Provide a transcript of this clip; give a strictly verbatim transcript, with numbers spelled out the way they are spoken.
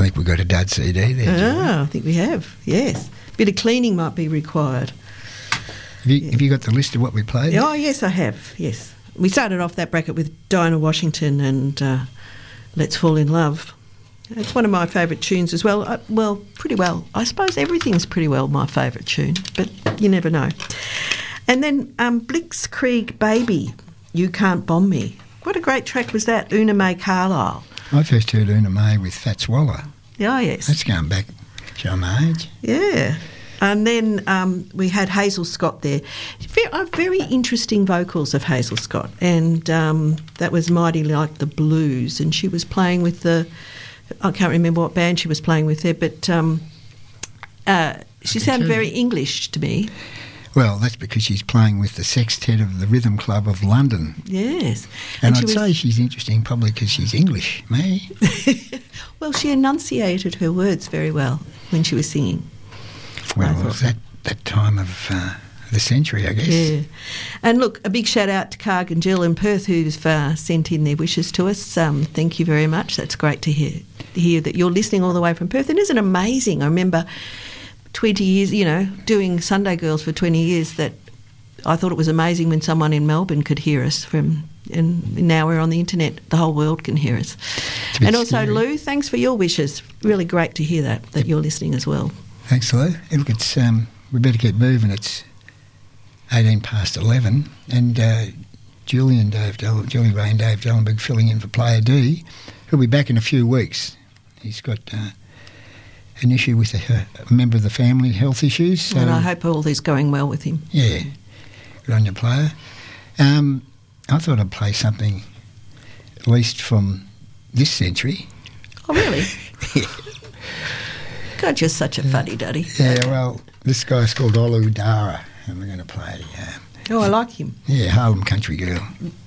think we've got a dud C D there. Oh, I think we have, yes. Bit of cleaning might be required. Have you, yeah. have you got the list of what we played? Oh, yes, I have, yes. We started off that bracket with Dinah Washington and uh, Let's Fall in Love. It's one of my favourite tunes as well. Uh, well, pretty well. I suppose everything's pretty well my favourite tune, but you never know. And then um, Blitzkrieg Baby, You Can't Bomb Me. What a great track was that, Una Mae Carlisle. I first heard Una Mae with Fats Waller. Oh, yes. That's going back, show my age. Yeah. And then um, we had Hazel Scott there. Very, uh, very interesting vocals of Hazel Scott. And um, that was Mighty Like the Blues. And she was playing with the, I can't remember what band she was playing with there, but um, uh, she sounded very English to me. Well, that's because she's playing with the sextet of the Rhythm Club of London. Yes. And, and I'd she say she's interesting probably because she's English, me. Well, she enunciated her words very well when she was singing. Well, it was that, that time of uh, the century, I guess. Yeah. And look, a big shout out to Carg and Jill in Perth who've uh, sent in their wishes to us. Um, thank you very much. That's great to hear, to hear that you're listening all the way from Perth. And isn't it amazing? I remember twenty years, you know, doing Sunday Girls for twenty years, that I thought it was amazing when someone in Melbourne could hear us from, and now we're on the internet, the whole world can hear us. And also, scary. Lou, thanks for your wishes. Really great to hear that, that yep. you're listening as well. Thanks, Lou. Hey, look, it's, um, we better get moving. It's eighteen past eleven, and uh, Julian Dave, Del- Julie Ray and Dave Dellenberg filling in for Player D. He'll be back in a few weeks. He's got uh, an issue with a, a member of the family, health issues. So, and I hope all is going well with him. Yeah, good on you, player. Um, I thought I'd play something at least from this century. Oh, really? Yeah. God, you're such a fuddy-duddy. Yeah, well, this guy's called Olu Dara, and we're going to play... Uh, oh, I like him. Yeah, Harlem Country Girl.